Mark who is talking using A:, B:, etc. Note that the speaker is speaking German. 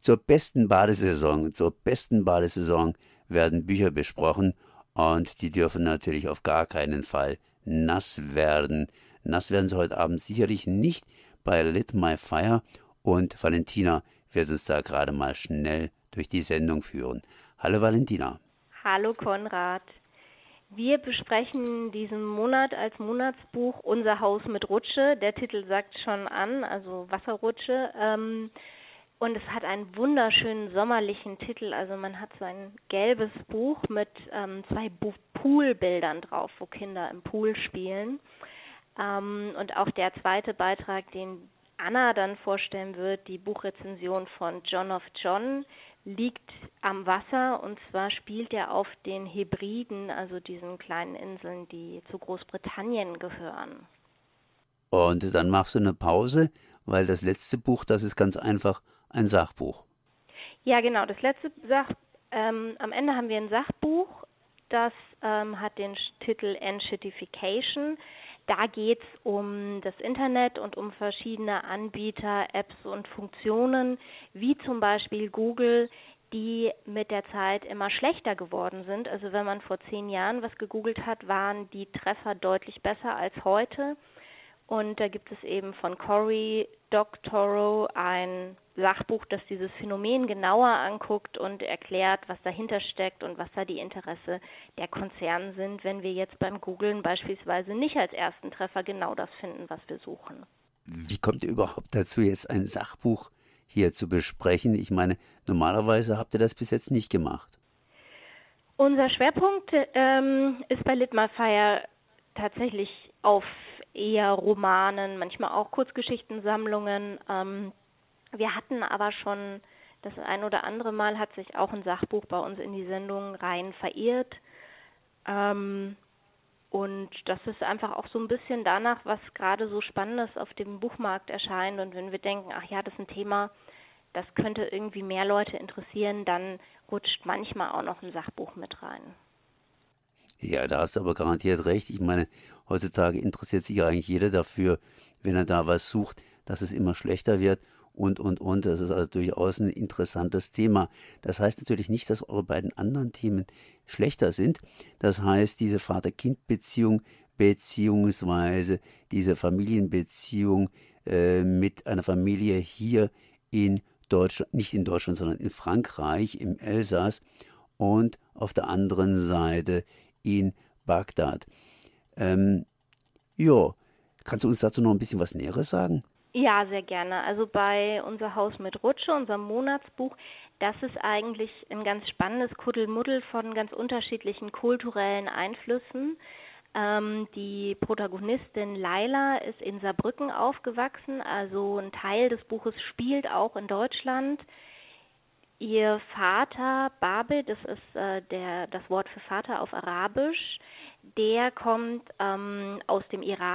A: Zur besten Badesaison werden Bücher besprochen und die dürfen natürlich auf gar keinen Fall nass werden. Nass werden sie heute Abend sicherlich nicht bei Lit My Fire und Valentina wird uns da gerade mal schnell durch die Sendung führen. Hallo Valentina.
B: Hallo Konrad. Wir besprechen diesen Monat als Monatsbuch Unser Haus mit Rutsche. Der Titel sagt schon an, also Wasserrutsche. Und es hat einen wunderschönen sommerlichen Titel. Also man hat so ein gelbes Buch mit zwei Poolbildern drauf, wo Kinder im Pool spielen. Und auch der zweite Beitrag, den Anna dann vorstellen wird, die Buchrezension von John of John, liegt am Wasser, und zwar spielt er auf den Hebriden, also diesen kleinen Inseln, die zu Großbritannien gehören.
A: Und dann machst du eine Pause, weil das letzte Buch, das ist ganz einfach ein Sachbuch.
B: Ja, genau, das letzte am Ende haben wir ein Sachbuch, das hat den Titel Enshittification. Da geht es um das Internet und um verschiedene Anbieter, Apps und Funktionen, wie zum Beispiel Google, die mit der Zeit immer schlechter geworden sind. Also wenn man vor 10 Jahren was gegoogelt hat, waren die Treffer deutlich besser als heute. Und da gibt es eben von Cory Doctorow ein Sachbuch, das dieses Phänomen genauer anguckt und erklärt, was dahinter steckt und was da die Interesse der Konzerne sind, wenn wir jetzt beim Googlen beispielsweise nicht als ersten Treffer genau das finden, was wir suchen.
A: Wie kommt ihr überhaupt dazu, jetzt ein Sachbuch hier zu besprechen? Ich meine, normalerweise habt ihr das bis jetzt nicht gemacht.
B: Unser Schwerpunkt ist bei Lit My Fire tatsächlich auf eher Romanen, manchmal auch Kurzgeschichtensammlungen. Wir hatten aber schon das ein oder andere Mal hat sich auch ein Sachbuch bei uns in die Sendung rein verirrt. Und das ist einfach auch so ein bisschen danach, was gerade so Spannendes auf dem Buchmarkt erscheint. Und wenn wir denken, ach ja, das ist ein Thema, das könnte irgendwie mehr Leute interessieren, dann rutscht manchmal auch noch ein Sachbuch mit rein.
A: Ja, da hast du aber garantiert recht. Ich meine, heutzutage interessiert sich ja eigentlich jeder dafür, wenn er da was sucht, dass es immer schlechter wird und. Das ist also durchaus ein interessantes Thema. Das heißt natürlich nicht, dass eure beiden anderen Themen schlechter sind. Das heißt, diese Vater-Kind-Beziehung beziehungsweise diese Familienbeziehung mit einer Familie hier in Deutschland, nicht in Deutschland, sondern in Frankreich, im Elsass und auf der anderen Seite in Bagdad. Ja, kannst du uns dazu noch ein bisschen was Näheres sagen?
B: Ja, sehr gerne. Also bei Unser Haus mit Rutsche, unserem Monatsbuch, das ist eigentlich ein ganz spannendes Kuddelmuddel von ganz unterschiedlichen kulturellen Einflüssen. Die Protagonistin Laila ist in Saarbrücken aufgewachsen, also ein Teil des Buches spielt auch in Deutschland. Ihr Vater, Babe, das ist das Wort für Vater auf Arabisch, der kommt aus dem Irak.